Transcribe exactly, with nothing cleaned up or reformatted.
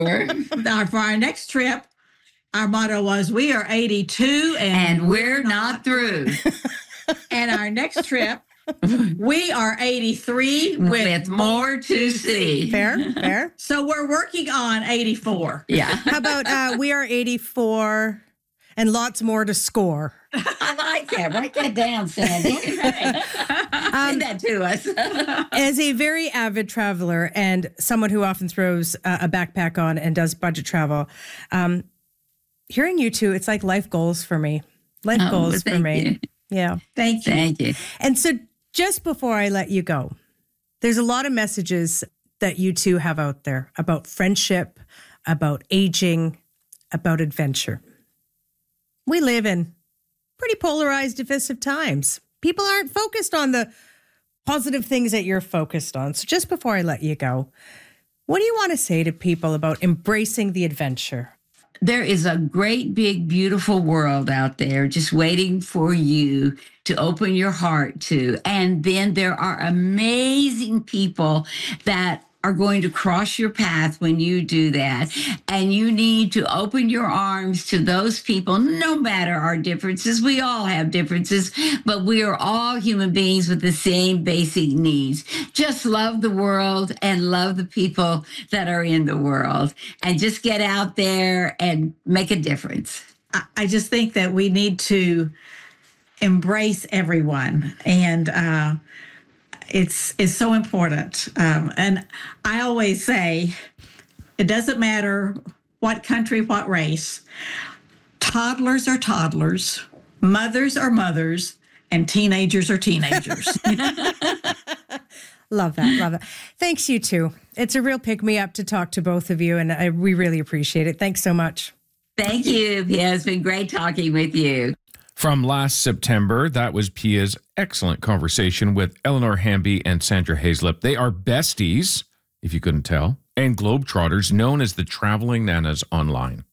Now, for our next trip, our motto was, we are eighty-two and, and we're not through. And our next trip, we are eighty-three with, with more to see. Fair, fair. So we're working on eighty-four. Yeah. How about uh, we are eighty-four and lots more to score? I like that. Write that down, Sandy. Um, Send that to us. As a very avid traveler and someone who often throws uh, a backpack on and does budget travel, um, hearing you two, it's like life goals for me. Life Oh, goals well, for me. you. Yeah. Thank you. Thank you. And so just before I let you go, there's a lot of messages that you two have out there about friendship, about aging, about adventure. We live in pretty polarized, divisive times. People aren't focused on the positive things that you're focused on. So just before I let you go, what do you want to say to people about embracing the adventure? There is a great, big, beautiful world out there just waiting for you to open your heart to. And then there are amazing people that are going to cross your path when you do that. And you need to open your arms to those people, no matter our differences. We all have differences, but we are all human beings with the same basic needs. Just love the world and love the people that are in the world. And just get out there and make a difference. I, I just think that we need to embrace everyone. And, uh, It's it's so important. Um, and I always say, it doesn't matter what country, what race. Toddlers are toddlers, mothers are mothers, and teenagers are teenagers. Love that. Love it. Thanks, you two. It's a real pick-me-up to talk to both of you, and I, we really appreciate it. Thanks so much. Thank you. Yeah, it's been great talking with you. From last September, that was Pia's excellent conversation with Eleanor Hamby and Sandra Hazlip. They are besties, if you couldn't tell, and globetrotters known as the Traveling Nanas online.